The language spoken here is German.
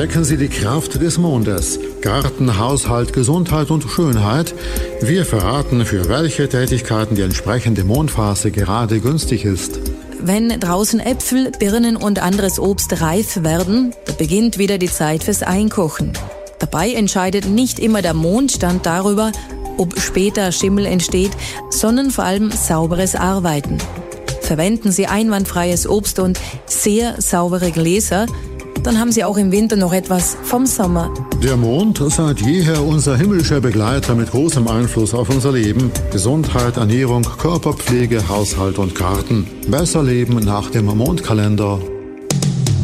Entdecken Sie die Kraft des Mondes. Garten, Haushalt, Gesundheit und Schönheit. Wir verraten, für welche Tätigkeiten die entsprechende Mondphase gerade günstig ist. Wenn draußen Äpfel, Birnen und anderes Obst reif werden, da beginnt wieder die Zeit fürs Einkochen. Dabei entscheidet nicht immer der Mondstand darüber, ob später Schimmel entsteht, sondern vor allem sauberes Arbeiten. Verwenden Sie einwandfreies Obst und sehr saubere Gläser, dann haben Sie auch im Winter noch etwas vom Sommer. Der Mond, seit jeher unser himmlischer Begleiter mit großem Einfluss auf unser Leben. Gesundheit, Ernährung, Körperpflege, Haushalt und Garten. Besser leben nach dem Mondkalender.